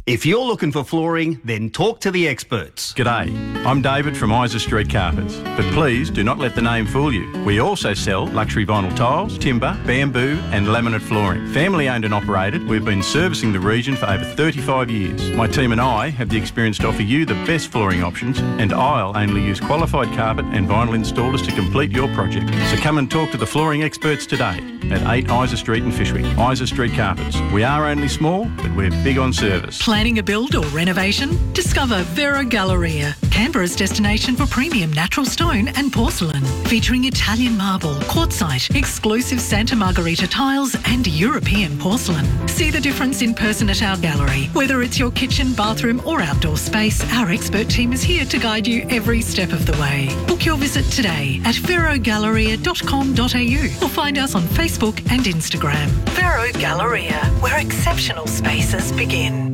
If you're looking for flooring, then talk to the experts. G'day, I'm David from Isa Street Carpets, but please do not let the name fool you. We also sell luxury vinyl tiles, timber, bamboo and laminate flooring. Family owned and operated, we've been servicing the region for over 35 years. My team and I have the experience to offer you the best flooring options, and I'll only use qualified carpet and vinyl installers to complete your project. So come and talk to the flooring experts today at 8 Isa Street in Fyshwick. Isa Street Carpets. We are only small, but we're big on service. Planning a build or renovation? Discover Vero Galleria, Canberra's destination for premium natural stone and porcelain, featuring Italian marble, quartzite, exclusive Santa Margherita tiles and European porcelain. See the difference in person at our gallery. Whether it's your kitchen, bathroom or outdoor space, our expert team is here to guide you every step of the way. Book your visit today at verogalleria.com.au or find us on Facebook and Instagram. Vero Galleria, where exceptional spaces begin.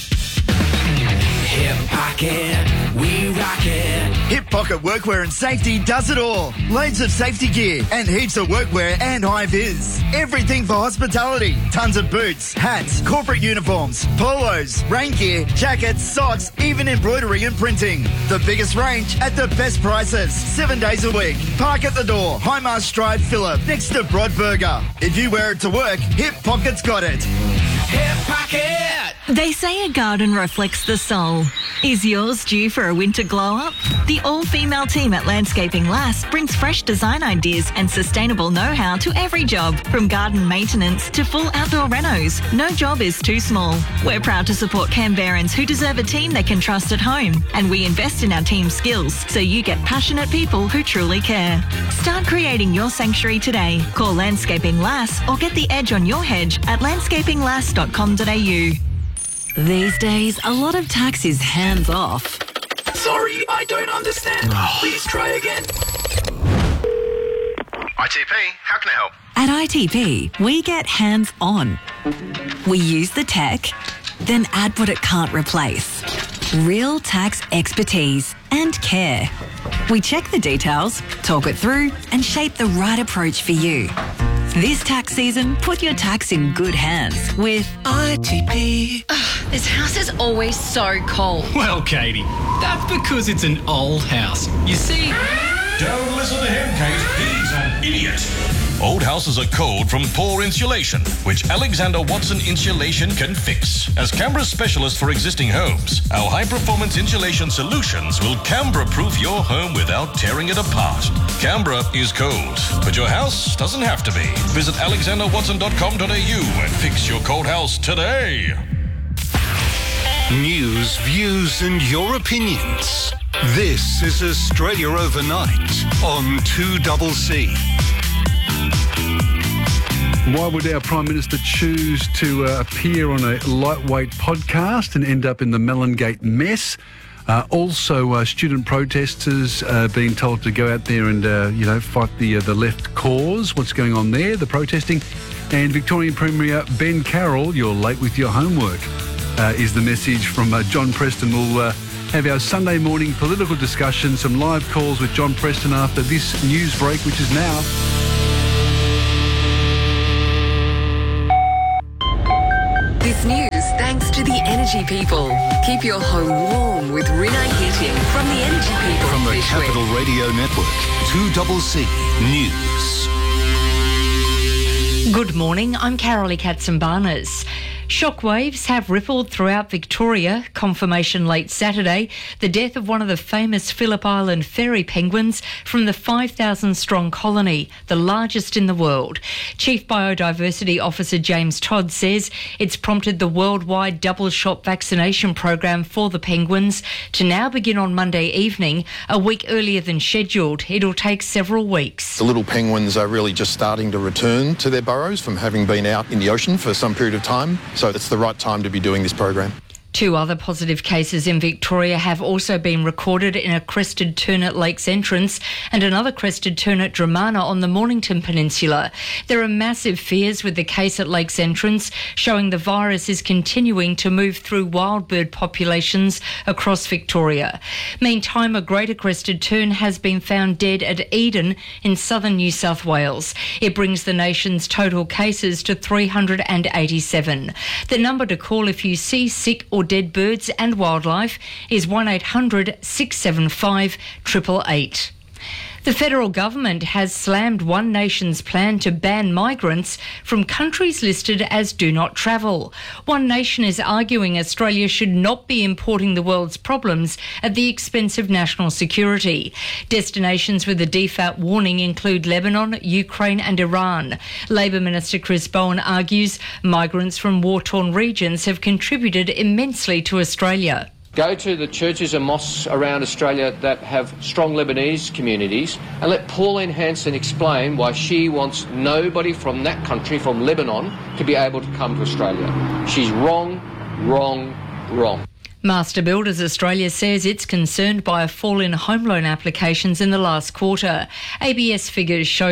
Hip Pocket, we rock it. Hip Pocket Workwear and Safety does it all. Loads of safety gear and heaps of workwear and high vis. Everything for hospitality. Tons of boots, hats, corporate uniforms, polos, rain gear, jackets, socks, even embroidery and printing. The biggest range at the best prices. 7 days a week. Park at the door. Highmast Drive, Phillip, next to Broadburger. If you wear it to work, Hip Pocket's got it. Hip Pocket! They say a garden reflects the soul. Is yours due for a winter glow-up? The all-female team at Landscaping Lass brings fresh design ideas and sustainable know-how to every job, from garden maintenance to full outdoor renos. No job is too small. We're proud to support Canberrans who deserve a team they can trust at home, and we invest in our team's skills so you get passionate people who truly care. Start creating your sanctuary today. Call Landscaping Lass or get the edge on your hedge at landscapinglass.com.au. These days, a lot of tax is hands-off. Sorry, I don't understand. Please try again. ITP, how can I help? At ITP, we get hands-on. We use the tech, then add what it can't replace. Real tax expertise and care. We check the details, talk it through, and shape the right approach for you. This tax season, put your tax in good hands with ITP. This house is always so cold. Well, Katie, that's because it's an old house. You see... Don't listen to him, Kate. He's an idiot. Old houses are cold from poor insulation, which Alexander Watson Insulation can fix. As Canberra's specialist for existing homes, our high-performance insulation solutions will Canberra-proof your home without tearing it apart. Canberra is cold, but your house doesn't have to be. Visit alexanderwatson.com.au and fix your cold house today. News, views and your opinions. This is Australia Overnight on 2CC. Why would our Prime Minister choose to appear on a lightweight podcast and end up in the Mellongate mess? Also, student protesters being told to go out there and, fight the left cause. What's going on there? The protesting. And Victorian Premier Ben Carroll, you're late with your homework, is the message from John Preston. We'll have our Sunday morning political discussion, some live calls with John Preston after this news break, which is now. This news thanks to the Energy People. Keep your home warm with Rinnai Heating from the Energy People. From the Capital Radio Network, 2CC News. Good morning, I'm Carolee Katzenbarnes. Shockwaves have rippled throughout Victoria. Confirmation late Saturday, the death of one of the famous Phillip Island fairy penguins from the 5,000-strong colony, the largest in the world. Chief Biodiversity Officer James Todd says it's prompted the worldwide double-shot vaccination program for the penguins to now begin on Monday evening, a week earlier than scheduled. It'll take several weeks. The little penguins are really just starting to return to their burrows from having been out in the ocean for some period of time. So it's the right time to be doing this program. 2 other positive cases in Victoria have also been recorded in a crested tern at Lakes Entrance and another crested tern at Dramana on the Mornington Peninsula. There are massive fears with the case at Lakes Entrance showing the virus is continuing to move through wild bird populations across Victoria. Meantime, a greater crested tern has been found dead at Eden in southern New South Wales. It brings the nation's total cases to 387. The number to call if you see sick or dead birds and wildlife is 1800 675 888. The federal government has slammed One Nation's plan to ban migrants from countries listed as do not travel. One Nation is arguing Australia should not be importing the world's problems at the expense of national security. Destinations with a default warning include Lebanon, Ukraine and Iran. Labor Minister Chris Bowen argues migrants from war-torn regions have contributed immensely to Australia. Go to the churches and mosques around Australia that have strong Lebanese communities and let Pauline Hanson explain why she wants nobody from that country, from Lebanon, to be able to come to Australia. She's wrong, wrong, wrong. Master Builders Australia says it's concerned by a fall in home loan applications in the last quarter. ABS figures show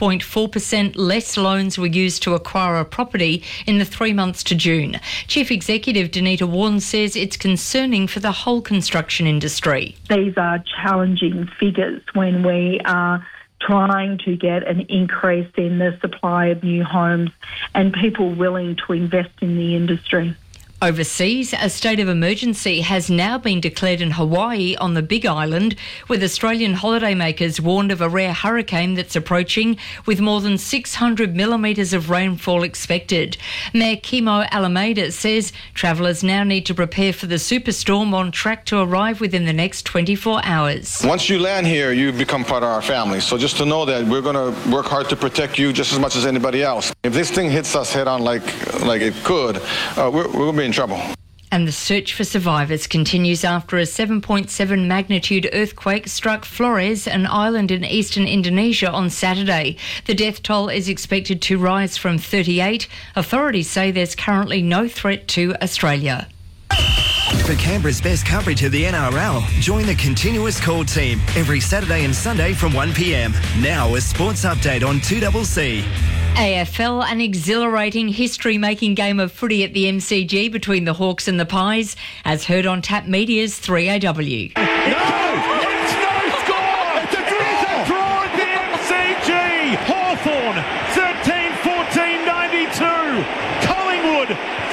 6.4% less loans were used to acquire a property in the 3 months to June. Chief Executive Danita Warren says it's concerning for the whole construction industry. These are challenging figures when we are trying to get an increase in the supply of new homes and people willing to invest in the industry. Overseas, a state of emergency has now been declared in Hawaii on the Big Island, with Australian holidaymakers warned of a rare hurricane that's approaching with more than 600 millimetres of rainfall expected. Mayor Kimo Alameda says travellers now need to prepare for the superstorm on track to arrive within the next 24 hours. Once you land here, you become part of our family. So just to know that we're going to work hard to protect you just as much as anybody else. If this thing hits us head on like it could, we're going to be in trouble. And the search for survivors continues after a 7.7 magnitude earthquake struck Flores, an island in eastern Indonesia, on Saturday. The death toll is expected to rise from 38. Authorities say there's currently no threat to Australia. For Canberra's best coverage of the NRL, join the Continuous Call team every Saturday and Sunday from 1 p.m. Now a sports update on 2CC. AFL, an exhilarating history-making game of footy at the MCG between the Hawks and the Pies, as heard on Tap Media's 3AW. No! It's no score! It's a draw at the MCG! Hawthorn, 13-14-92. Collingwood,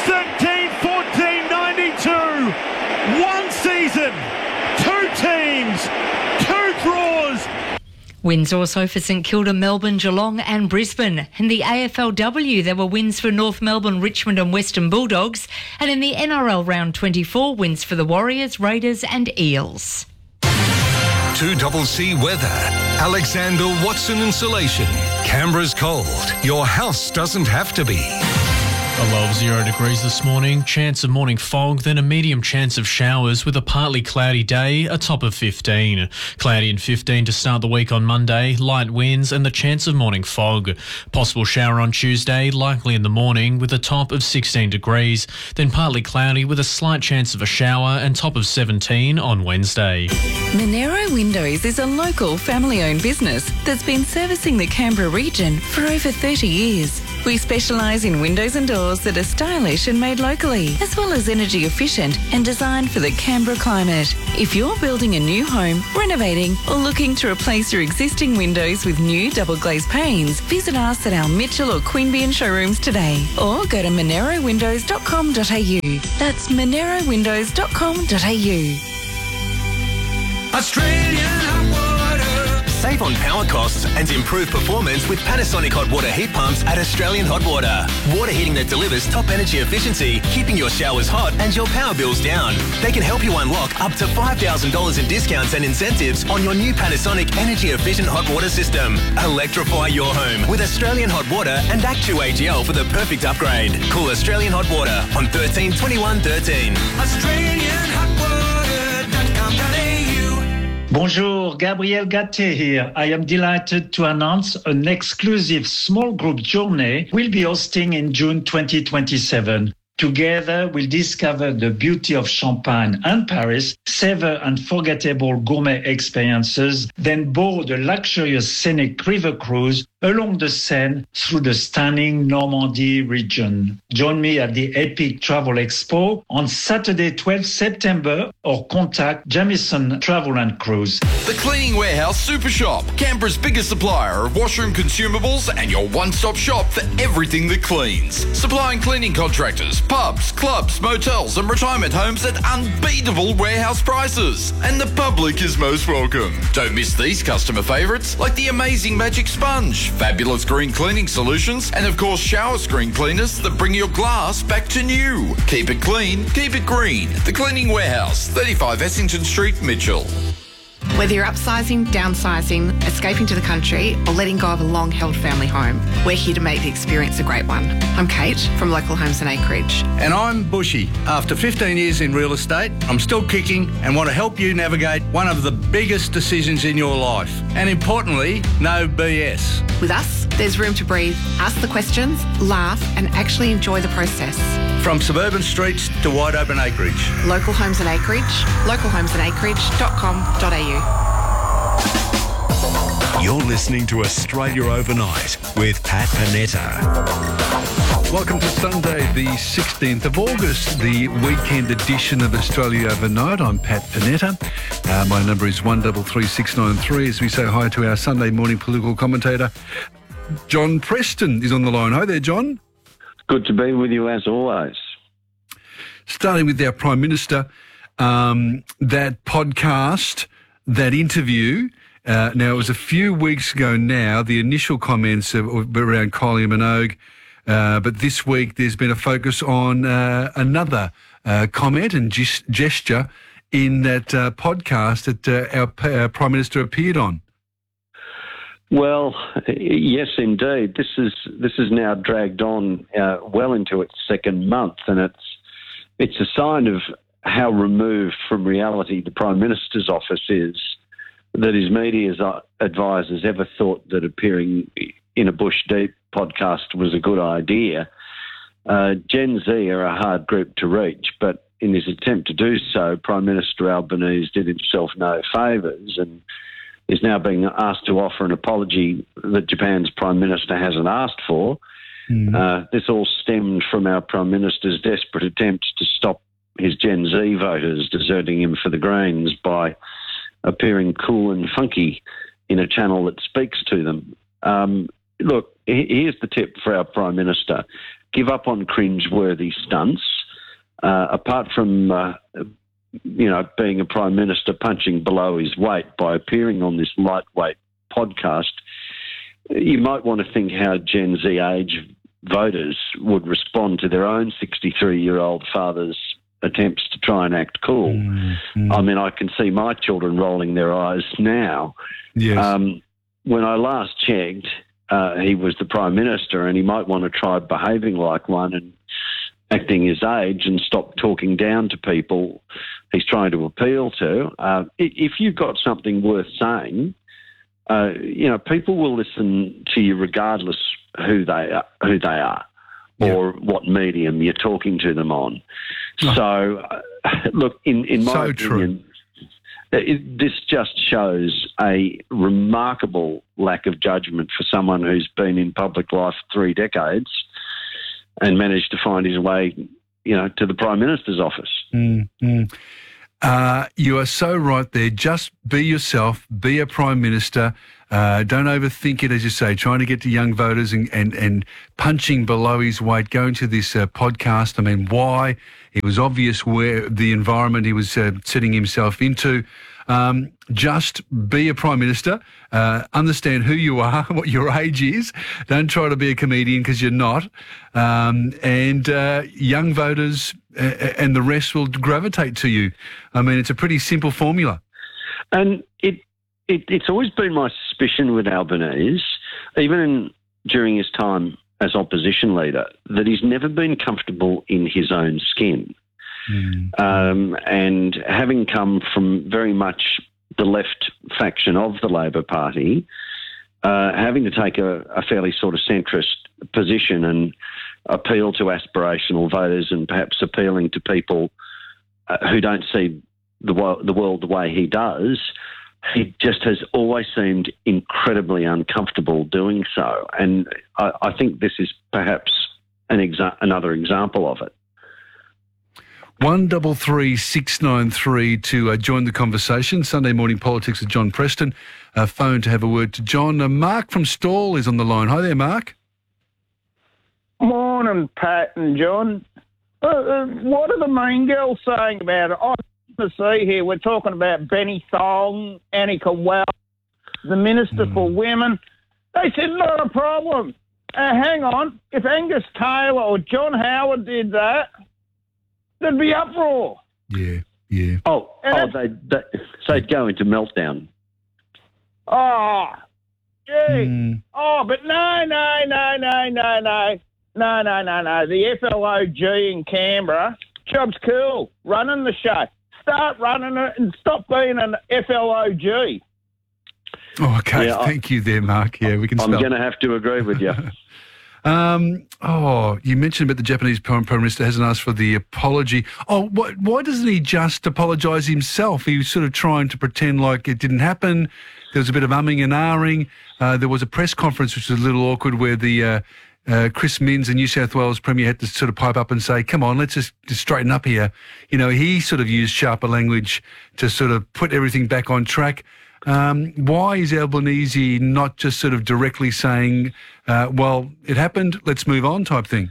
13-14-92. One season, two teams, two draws. Wins also for St Kilda, Melbourne, Geelong and Brisbane. In the AFLW, there were wins for North Melbourne, Richmond and Western Bulldogs. And in the NRL Round 24, wins for the Warriors, Raiders and Eels. 2CC weather. Alexander Watson Insulation. Canberra's cold. Your house doesn't have to be. A low of 0 degrees this morning, chance of morning fog, then a medium chance of showers with a partly cloudy day, a top of 15. Cloudy and 15 to start the week on Monday, light winds and the chance of morning fog. Possible shower on Tuesday, likely in the morning with a top of 16 degrees, then partly cloudy with a slight chance of a shower and top of 17 on Wednesday. Monero Windows is a local family-owned business that's been servicing the Canberra region for over 30 years. We specialise in windows and doors that are stylish and made locally, as well as energy efficient and designed for the Canberra climate. If you're building a new home, renovating or looking to replace your existing windows with new double glazed panes, visit us at our Mitchell or Queanbeyan showrooms today or go to monerowindows.com.au. That's monerowindows.com.au. Australian Hot Water. Save on power costs and improve performance with Panasonic hot water heat pumps at Australian Hot Water. Water heating that delivers top energy efficiency, keeping your showers hot and your power bills down. They can help you unlock up to $5,000 in discounts and incentives on your new Panasonic energy efficient hot water system. Electrify your home with Australian Hot Water and Actu-AGL for the perfect upgrade. Call Australian Hot Water on 13 21 13. AustralianHotWater.com.au. Bonjour, Gabriel Gatté here. I am delighted to announce an exclusive small group journey we'll be hosting in June 2027. Together, we'll discover the beauty of Champagne and Paris, savor unforgettable gourmet experiences, then board a luxurious scenic river cruise along the Seine through the stunning Normandy region. Join me at the Epic Travel Expo on Saturday, 12 September, or contact Jamieson Travel and Cruise. The Cleaning Warehouse Super Shop, Canberra's biggest supplier of washroom consumables and your one-stop shop for everything that cleans. Supplying cleaning contractors, pubs, clubs, motels and retirement homes at unbeatable warehouse prices. And the public is most welcome. Don't miss these customer favourites like the amazing Magic Sponge, fabulous green cleaning solutions, and of course shower screen cleaners that bring your glass back to new. Keep it clean, keep it green. The Cleaning Warehouse, 35 Essington Street, Mitchell. Whether you're upsizing, downsizing, escaping to the country, or letting go of a long-held family home, we're here to make the experience a great one. I'm Kate from Local Homes and Acreage. And I'm Bushy. After 15 years in real estate, I'm still kicking and want to help you navigate one of the biggest decisions in your life. And importantly, no BS. With us, there's room to breathe, ask the questions, laugh, and actually enjoy the process. From suburban streets to wide open acreage. Local Homes and Acreage, localhomesandacreage.com.au. You're listening to Australia Overnight with Pat Panetta. Welcome to Sunday, the 16th of August, the weekend edition of Australia Overnight. I'm Pat Panetta. My number is 133693 as we say hi to our Sunday morning political commentator, John Preston is on the line. Hi there, John. Good to be with you as always. Starting with our Prime Minister, that podcast, that interview. Now, it was a few weeks ago now, the initial comments around Kylie Minogue, but this week there's been a focus on another comment and gesture in that podcast that our Prime Minister appeared on. Well, yes, indeed. This is now dragged on well into its second month, and it's a sign of how removed from reality the Prime Minister's office is, that his media advisors ever thought that appearing in a Bush Deep podcast was a good idea. Gen Z are a hard group to reach, but in his attempt to do so, Prime Minister Albanese did himself no favours and is now being asked to offer an apology that Japan's Prime Minister hasn't asked for. This all stemmed from our Prime Minister's desperate attempts to stop his Gen Z voters deserting him for the Greens by appearing cool and funky in a channel that speaks to them. Look, here's the tip for our Prime Minister. Give up on cringe-worthy stunts. Apart from, being a Prime Minister punching below his weight by appearing on this lightweight podcast, you might want to think how Gen Z age voters would respond to their own 63-year-old father's attempts to try and act cool. I mean, I can see my children rolling their eyes now. Yes. When I last checked, he was the Prime Minister, and he might want to try behaving like one and acting his age and stop talking down to people he's trying to appeal to. If you've got something worth saying, people will listen to you regardless who they are. Or what medium you're talking to them on. So, look, in my opinion, this just shows a remarkable lack of judgment for someone who's been in public life 3 decades and managed to find his way, to the Prime Minister's office. You are so right there. Just be yourself, be a Prime Minister. Don't overthink it, as you say, trying to get to young voters and punching below his weight, going to this podcast. I mean, why? It was obvious where the environment he was setting himself into. Just be a Prime Minister, understand who you are, what your age is. Don't try to be a comedian because you're not. And young voters and the rest will gravitate to you. I mean, it's a pretty simple formula. And it's always been my suspicion with Albanese, even during his time as opposition leader, that he's never been comfortable in his own skin. And having come from very much the left faction of the Labor Party, having to take a fairly sort of centrist position and appeal to aspirational voters and perhaps appealing to people who don't see the world the way he does, he just has always seemed incredibly uncomfortable doing so. And I think this is perhaps another example of it. 133693 to join the conversation. Sunday Morning Politics with John Preston. Phone to have a word to John. Mark from Stawell is on the line. Hi there, Mark. Morning, Pat and John. What are the main girls saying about it? I see here we're talking about Benny Thong, Annika Wells, the Minister for Women. They said not a problem. Hang on, if Angus Taylor or John Howard did that, there'd be uproar. Yeah. They'd go into meltdown. Oh, gee. Oh, but no. The FLOG in Canberra, job's cool, running the show. Start running it and stop being an FLOG. Oh, okay. Yeah, thank you there, Mark. Yeah, we can I'm going to have to agree with you. You mentioned about the Japanese Prime Minister hasn't asked for the apology. Oh, why doesn't he just apologise himself? He was sort of trying to pretend like it didn't happen. There was a bit of umming and ahhing. There was a press conference which was a little awkward where the Chris Minns, the New South Wales Premier, had to sort of pipe up and say, come on, let's just straighten up here. You know, he sort of used sharper language to sort of put everything back on track. Why is Albanese not just sort of directly saying, well, it happened, let's move on type thing?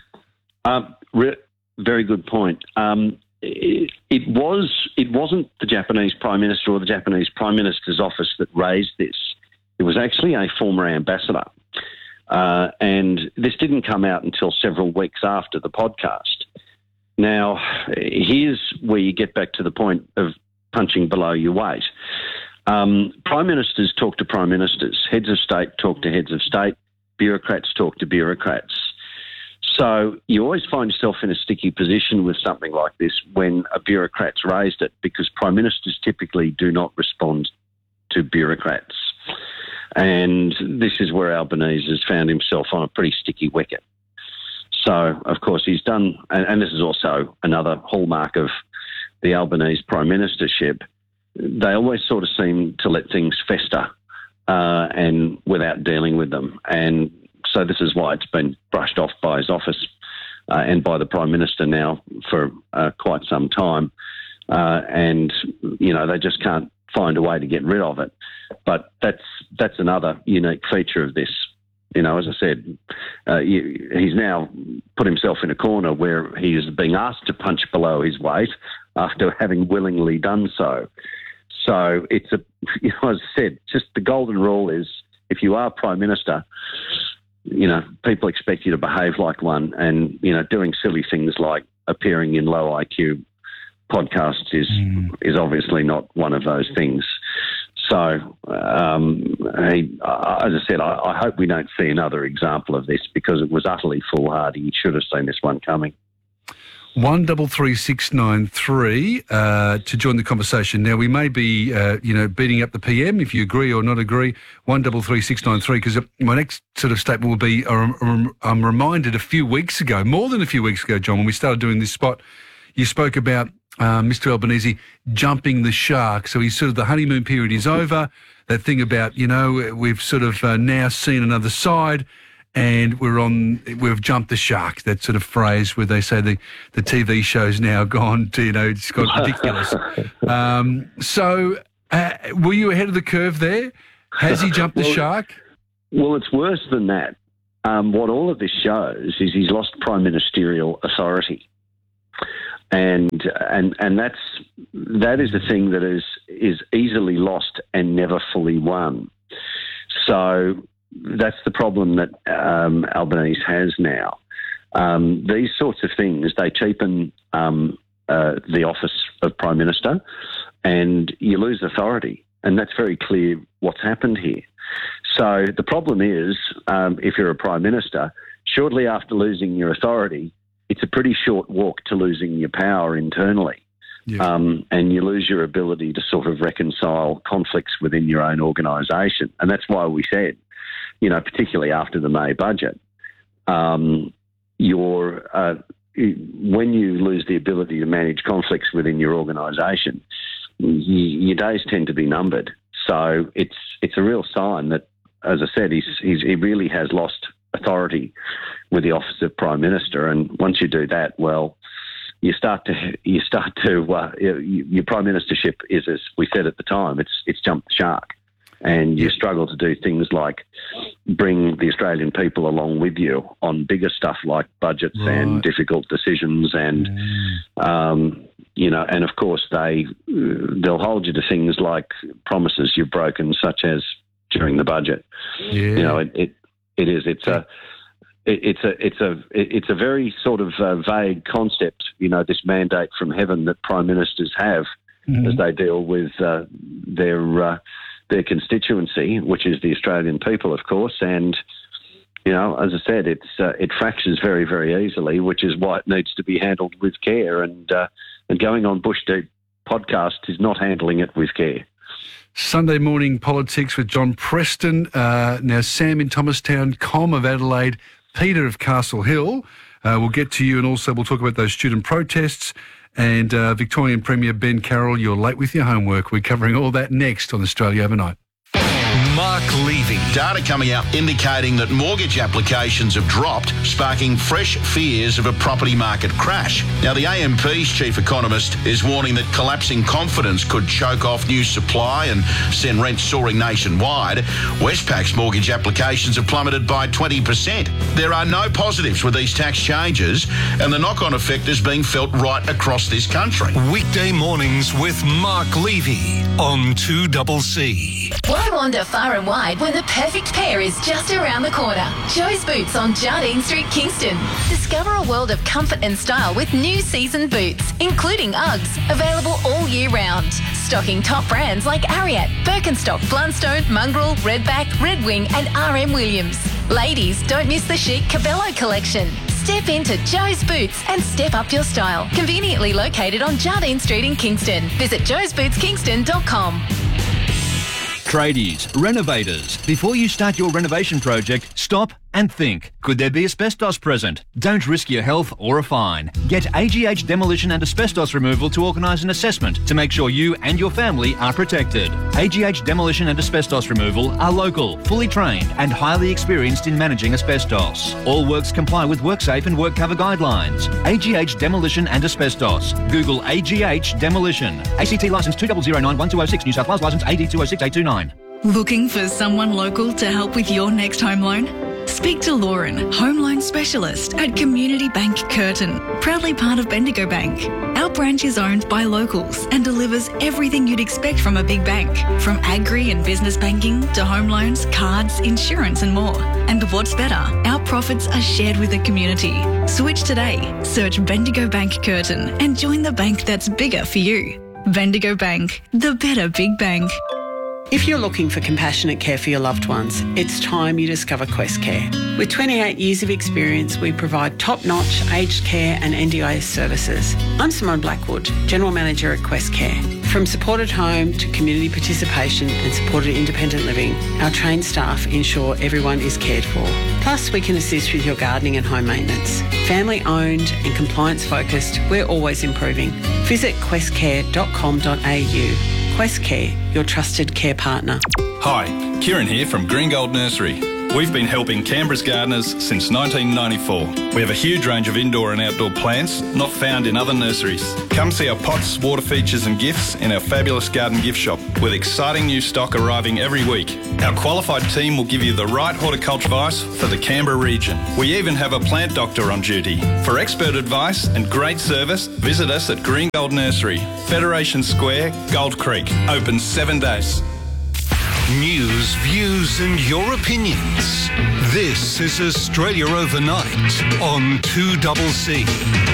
Very good point. It wasn't the Japanese Prime Minister or the Japanese Prime Minister's office that raised this. It was actually a former ambassador. And this didn't come out until several weeks after the podcast. Now, here's where you get back to the point of punching below your weight. Prime ministers talk to prime ministers. Heads of state talk to heads of state. Bureaucrats talk to bureaucrats. So you always find yourself in a sticky position with something like this when a bureaucrat's raised it, because prime ministers typically do not respond to bureaucrats. And this is where Albanese has found himself on a pretty sticky wicket. So, of course, he's done, and this is also another hallmark of the Albanese Prime Ministership, they always sort of seem to let things fester and without dealing with them. And so this is why it's been brushed off by his office and by the Prime Minister now for quite some time. And, you know, they just can't find a way to get rid of it. But that's another unique feature of this. You know, as I said, he's now put himself in a corner where he is being asked to punch below his weight after having willingly done so. So it's as I said, just the golden rule is if you are Prime Minister, you know, people expect you to behave like one, and, you know, doing silly things like appearing in low IQ podcasts is obviously not one of those things. So, as I said, I hope we don't see another example of this, because it was utterly foolhardy. You should have seen this one coming. 133693 to join the conversation. Now, we may be, beating up the PM if you agree or not agree. 133693, because my next sort of statement will be, I'm reminded a few weeks ago, more than a few weeks ago, John, when we started doing this spot, you spoke about Mr. Albanese jumping the shark. So he's sort of, the honeymoon period is over. That thing about, you know, we've sort of now seen another side, and we've jumped the shark, that sort of phrase where they say the TV show's now gone to, you know, it's got ridiculous. So were you ahead of the curve there? Has he jumped the shark? Well, it's worse than that. What all of this shows is he's lost prime ministerial authority. And that is the thing that is easily lost and never fully won. So that's the problem that Albanese has now. These sorts of things, they cheapen the office of Prime Minister, and you lose authority. And that's very clear what's happened here. So the problem is, if you're a Prime Minister, shortly after losing your authority, it's a pretty short walk to losing your power internally. Yeah. And you lose your ability to sort of reconcile conflicts within your own organisation. And that's why we said, you know, particularly after the May budget, when you lose the ability to manage conflicts within your organisation, your days tend to be numbered. So it's a real sign that, as I said, he really has lost authority with the office of Prime Minister. And once you do that, well, your Prime Ministership is, as we said at the time, it's jumped the shark. And you struggle to do things like bring the Australian people along with you on bigger stuff like budgets and difficult decisions, and and of course they'll hold you to things like promises you've broken, such as during the budget. Yeah. It's a very sort of vague concept. This mandate from heaven that prime ministers have as they deal with their constituency, which is the Australian people, of course. And, as I said, it fractures very, very easily, which is why it needs to be handled with care. And going on Bush Deep podcast is not handling it with care. Sunday morning politics with John Preston. Now, Sam in Thomastown, Com of Adelaide, Peter of Castle Hill. We'll get to you, and also we'll talk about those student protests. And Victorian Premier Ben Carroll, you're late with your homework. We're covering all that next on Australia Overnight. Mark Levy. Data coming out indicating that mortgage applications have dropped, sparking fresh fears of a property market crash. Now, the AMP's chief economist is warning that collapsing confidence could choke off new supply and send rents soaring nationwide. Westpac's mortgage applications have plummeted by 20%. There are no positives with these tax changes, and the knock-on effect is being felt right across this country. Weekday mornings with Mark Levy on 2CC. Why wander far and wide when the perfect pair is just around the corner? Joe's Boots on Jardine Street, Kingston. Discover a world of comfort and style with new season boots, including Uggs, available all year round. Stocking top brands like Ariat, Birkenstock, Blundstone, Mongrel, Redback, Red Wing and RM Williams. Ladies, don't miss the chic Cabello collection. Step into Joe's Boots and step up your style. Conveniently located on Jardine Street in Kingston. Visit joesbootskingston.com. Tradies, renovators. Before you start your renovation project, stop and think. Could there be asbestos present? Don't risk your health or a fine. Get AGH Demolition and Asbestos Removal to organise an assessment to make sure you and your family are protected. AGH Demolition and Asbestos Removal are local, fully trained and highly experienced in managing asbestos. All works comply with WorkSafe and WorkCover guidelines. AGH Demolition and Asbestos. Google AGH Demolition. ACT licence 2009-1206, New South Wales licence AD 206829. Looking for someone local to help with your next home loan? Speak to Lauren, home loan specialist at Community Bank Curtin, proudly part of Bendigo Bank. Our branch is owned by locals and delivers everything you'd expect from a big bank, from agri and business banking to home loans, cards, insurance and more. And what's better, our profits are shared with the community. Switch today. Search Bendigo Bank Curtin and join the bank that's bigger for you. Bendigo Bank, the better big bank. If you're looking for compassionate care for your loved ones, it's time you discover Quest Care. With 28 years of experience, we provide top-notch aged care and NDIS services. I'm Simone Blackwood, General Manager at Quest Care. From supported home to community participation and supported independent living, our trained staff ensure everyone is cared for. Plus, we can assist with your gardening and home maintenance. Family-owned and compliance-focused, we're always improving. Visit questcare.com.au. Quest Care, your trusted care partner. Hi, Kieran here from Green Gold Nursery. We've been helping Canberra's gardeners since 1994. We have a huge range of indoor and outdoor plants not found in other nurseries. Come see our pots, water features and gifts in our fabulous garden gift shop with exciting new stock arriving every week. Our qualified team will give you the right horticulture advice for the Canberra region. We even have a plant doctor on duty. For expert advice and great service, visit us at Green Gold Nursery, Federation Square, Gold Creek. Open 7 days. News, views and your opinions. This is Australia Overnight on 2CC.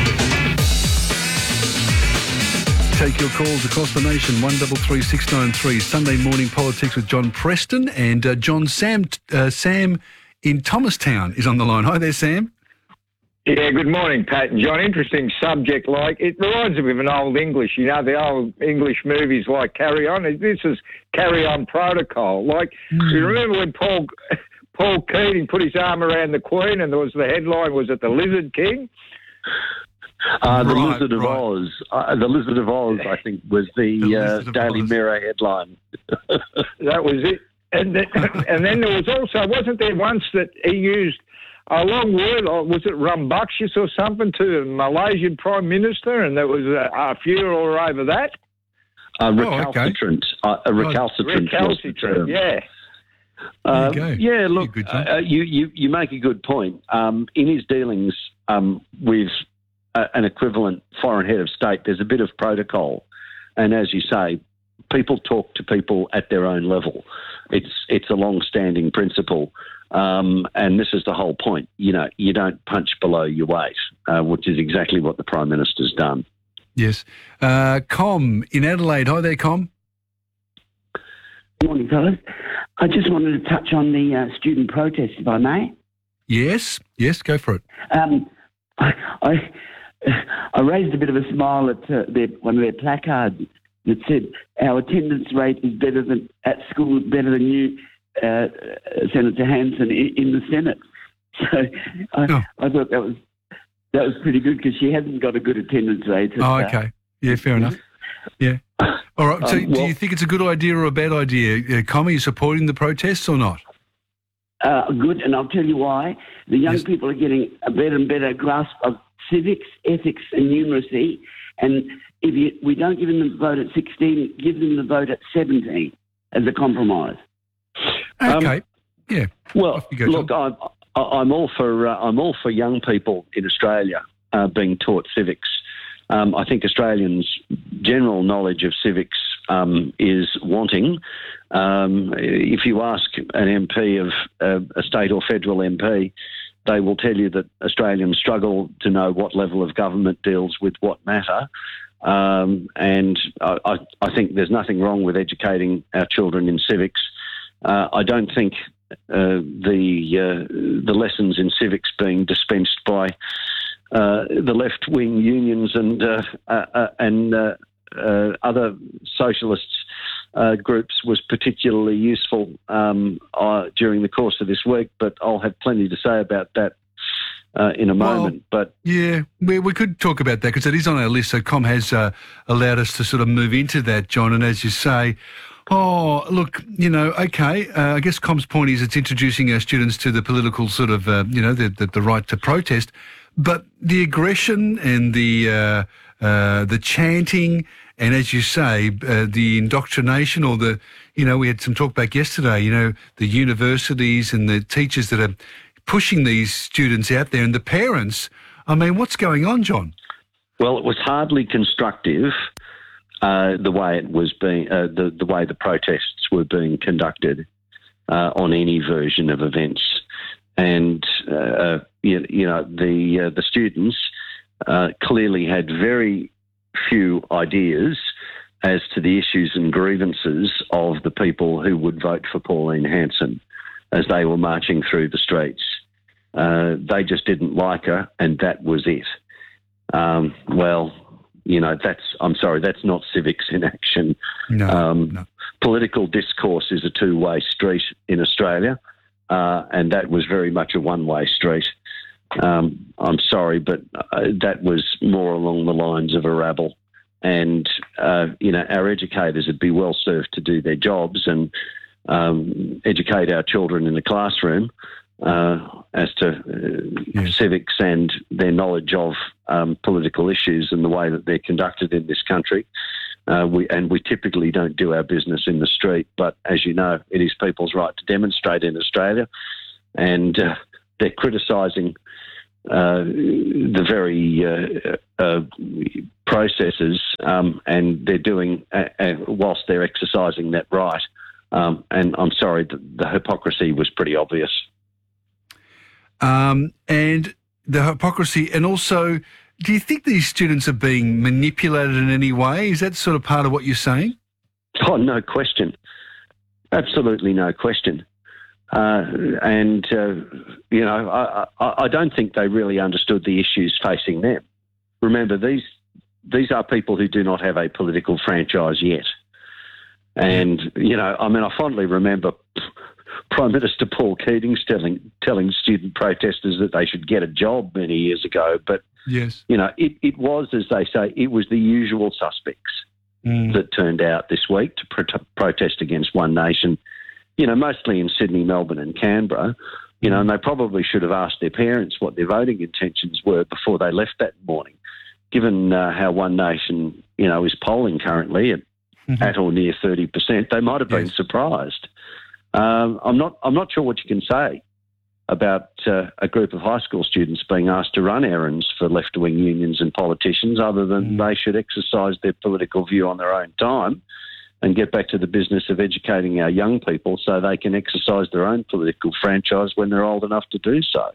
Take your calls across the nation, 133693. Sunday morning politics with John Preston and Sam in Thomastown is on the line. Hi there, Sam. Yeah, good morning, Pat and John. Interesting subject. It reminds me of an old English, the old English movies like Carry On. This is Carry On Protocol. You remember when Paul Keating put his arm around the Queen and there was the headline, was it the Lizard King? The Lizard of Oz. The Lizard of Oz, I think, was the Daily Mirror headline. That was it. And then there was also, wasn't there once that he used a long word, or was it rambunctious or something, to the Malaysian Prime Minister, and there was a furor over that? Recalcitrant. Recalcitrant, yeah. Yeah, look, you make a good point. In his dealings with an equivalent foreign head of state, there's a bit of protocol. And as you say, people talk to people at their own level. It's a long-standing principle. And this is the whole point. You know, you don't punch below your weight, which is exactly what the Prime Minister's done. Yes. Com in Adelaide. Hi there, Com. Good morning, fellas. I just wanted to touch on the student protest, if I may. Yes, go for it. I raised a bit of a smile at one of their placards that said, "Our attendance rate is better than at school, better than you, Senator Hanson, in the Senate." So I thought that was pretty good, because she hasn't got a good attendance rate. Okay. Yeah, fair enough. Yeah. All right. So do you think it's a good idea or a bad idea? Com, are you supporting the protests or not? Good, and I'll tell you why. The young people are getting a better and better grasp of civics, ethics and numeracy, and if we don't give them the vote at 16, give them the vote at 17 as a compromise. Okay. Yeah. Well, look, I'm all for young people in Australia being taught civics. I think Australians' general knowledge of civics is wanting. If you ask an MP of a state or federal MP, they will tell you that Australians struggle to know what level of government deals with what matter. And I think there's nothing wrong with educating our children in civics. I don't think the lessons in civics being dispensed by the left-wing unions and other socialists groups was particularly useful during the course of this week, but I'll have plenty to say about that in a moment. But yeah, we could talk about that, because it is on our list. So Com has allowed us to sort of move into that, John, and as you say, look, okay, I guess Com's point is it's introducing our students to the political sort of, the right to protest, but the aggression and the chanting, and as you say, the indoctrination, or we had some talk back yesterday, the universities and the teachers that are pushing these students out there, and the parents. I mean, what's going on, John? Well, it was hardly constructive the way it was being, the way the protests were being conducted on any version of events, and the students clearly had very few ideas as to the issues and grievances of the people who would vote for Pauline Hanson as they were marching through the streets. They just didn't like her, and that was it. That's not civics in action. No. Political discourse is a two-way street in Australia, and that was very much a one-way street. I'm sorry, but that was more along the lines of a rabble. And, our educators would be well served to do their jobs and educate our children in the classroom as to civics and their knowledge of political issues and the way that they're conducted in this country. We typically don't do our business in the street, but as you know, it is people's right to demonstrate in Australia, and they're criticising the very processes, and they're doing whilst they're exercising that right. And I'm sorry, the hypocrisy was pretty obvious. And the hypocrisy, and also, do you think these students are being manipulated in any way? Is that sort of part of what you're saying? Oh, no question. Absolutely no question. I don't think they really understood the issues facing them. Remember, these are people who do not have a political franchise yet. And, I fondly remember Prime Minister Paul Keating telling student protesters that they should get a job many years ago, but Yes. You know, it was, as they say, it was the usual suspects that turned out this week to protest against One Nation, you know, mostly in Sydney, Melbourne and Canberra, you know, and they probably should have asked their parents what their voting intentions were before they left that morning. Given how One Nation, you know, is polling currently at or near 30%, they might have been surprised. I'm not sure what you can say about a group of high school students being asked to run errands for left-wing unions and politicians, other than they should exercise their political view on their own time and get back to the business of educating our young people so they can exercise their own political franchise when they're old enough to do so.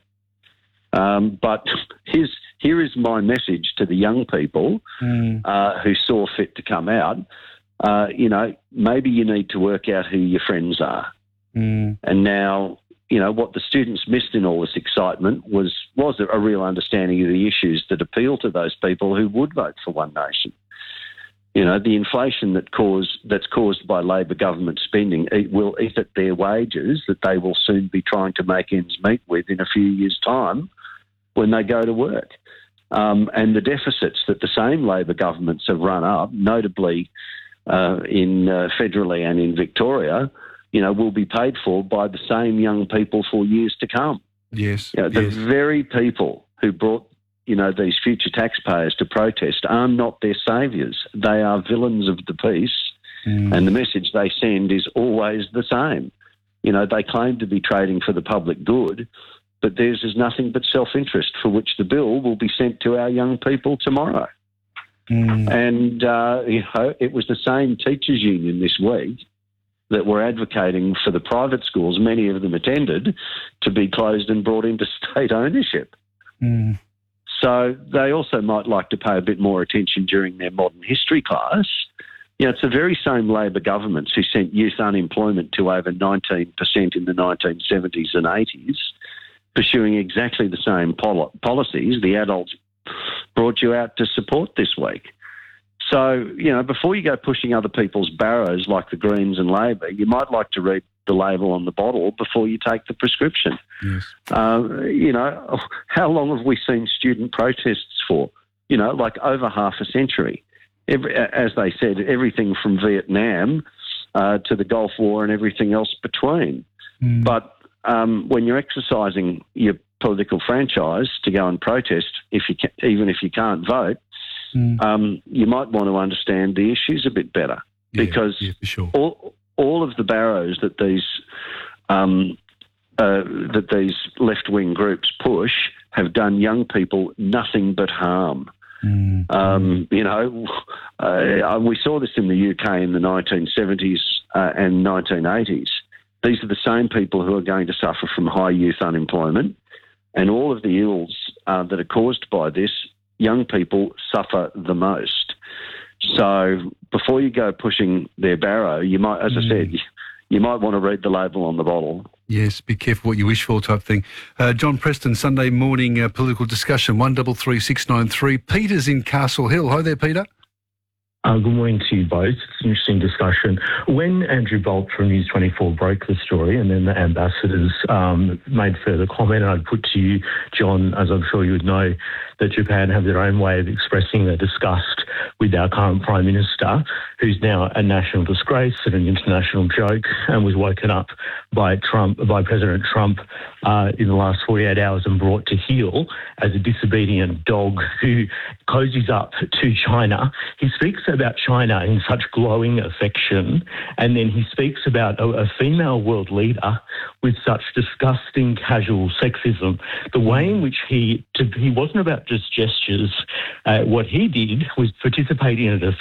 But here is my message to the young people who saw fit to come out. You know, maybe you need to work out who your friends are. And now, you know, what the students missed in all this excitement was a real understanding of the issues that appeal to those people who would vote for One Nation. You know, the inflation that's caused by Labor government spending, it will eat at their wages that they will soon be trying to make ends meet with in a few years' time when they go to work. And the deficits that the same Labor governments have run up, notably in federally and in Victoria, you know, will be paid for by the same young people for years to come. Yes. You know, the very people who brought, you know, these future taxpayers to protest are not their saviours. They are villains of the peace, and the message they send is always the same. You know, they claim to be trading for the public good, but theirs is nothing but self-interest, for which the bill will be sent to our young people tomorrow. And, you know, it was the same teachers' union this week that were advocating for the private schools, many of them attended, to be closed and brought into state ownership. So they also might like to pay a bit more attention during their modern history class. You know, it's the very same Labor governments who sent youth unemployment to over 19% in the 1970s and 80s, pursuing exactly the same policies the adults brought you out to support this week. So, you know, before you go pushing other people's barrows like the Greens and Labor, you might like to read the label on the bottle before you take the prescription. Yes. You know, how long have we seen student protests for? You know, like over half a century. As they said, everything from Vietnam to the Gulf War and everything else between. But when you're exercising your political franchise to go and protest, even if you can't vote, you might want to understand the issues a bit better, because for sure. all of the barrows that these left-wing groups push have done young people nothing but harm. You know, we saw this in the UK in the 1970s and 1980s. These are the same people who are going to suffer from high youth unemployment, and all of the ills that are caused by this, young people suffer the most. So before you go pushing their barrow, you might, as I said, you might want to read the label on the bottle. Yes, be careful what you wish for type thing. John Preston, Sunday morning political discussion, 133693. Peter's in Castle Hill. Hi there, Peter. Good morning to you both. It's an interesting discussion. When Andrew Bolt from News 24 broke the story and then the ambassadors made further comment, and I'd put to you, John, as I'm sure you would know, that Japan have their own way of expressing their disgust with our current Prime Minister, who's now a national disgrace and an international joke, and was woken up by President Trump in the last 48 hours and brought to heel as a disobedient dog who cozies up to China. He speaks about China in such glowing affection, and then he speaks about a female world leader with such disgusting casual sexism. The way in which he wasn't about just gestures. What he did was participate in a